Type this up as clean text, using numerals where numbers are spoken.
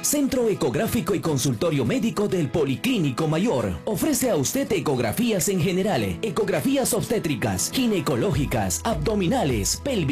Centro Ecográfico y Consultorio Médico del Policlínico Mayor. Ofrece a usted ecografías en general, ecografías obstétricas, ginecológicas, abdominales, pélvicas,